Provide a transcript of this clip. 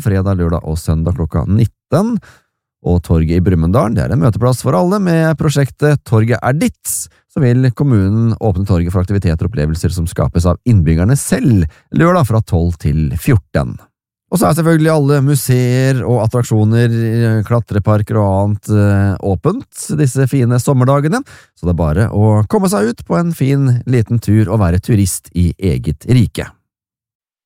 fredag, lørdag og søndag klokka 19. Og Torget i Brumunddal, det er en møteplass for alle med prosjektet Torget er ditt, så vil kommunen åpne torget for aktiviteter og opplevelser som skapes av innbyggerne selv, lørdag fra 12 til 14. Og så er selvfølgelig alle museer og attraksjoner, klatreparker og annet åpent disse fine sommerdagene, så det er bare å komme seg ut på en fin liten tur og være turist i eget rike.